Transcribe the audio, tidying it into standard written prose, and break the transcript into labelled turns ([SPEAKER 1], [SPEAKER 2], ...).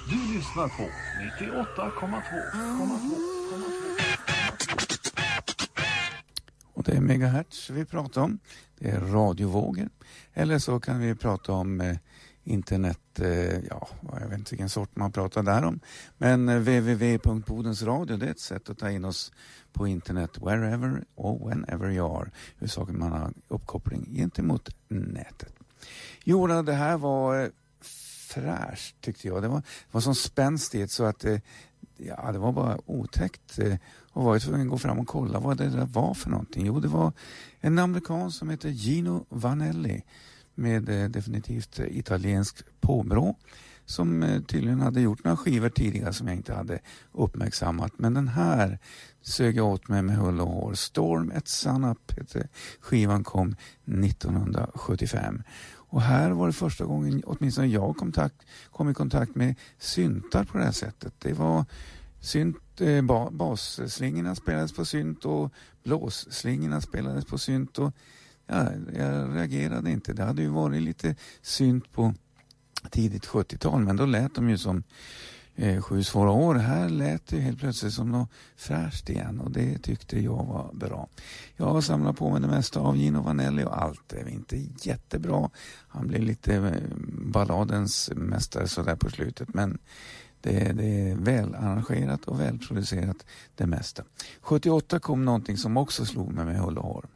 [SPEAKER 1] Du lyssnar på 98,2.
[SPEAKER 2] Och det är megahertz vi pratar om. Det är radiovågor. Eller så kan vi prata om internet, jag vet inte vilken sort man pratar där om. Men www.bodensradio, det är ett sätt att ta in oss på internet wherever och whenever you are. Hur saker man har uppkoppling gentemot nätet. Jo, det här var fräscht tyckte jag. Det var så spänstigt så att det var bara otäckt. Och var jag tvungen att gå fram och kolla vad det där var för någonting. Jo, det var en amerikan som heter Gino Vanelli med definitivt italiensk påbrå som tydligen hade gjort några skivor tidigare som jag inte hade uppmärksammat. Men den här sög jag åt mig med hull och hår. Storm at Sunup hette skivan, kom 1975. Och här var det första gången åtminstone jag kom i kontakt med syntar på det här sättet. Det var basslingorna spelades på synt och blåsslingorna spelades på synt och jag reagerade inte. Det hade ju varit lite synt på tidigt 70-tal, men då lät de ju som 7 svåra år. Här lät det helt plötsligt som något fräscht igen och det tyckte jag var bra. Jag har samlat på mig det mesta av Gino Vanelli och allt är inte jättebra. Han blev lite balladens mästare så där på slutet, men det är väl arrangerat och välproducerat det mesta. 78 kom någonting som också slog mig med hull och hår.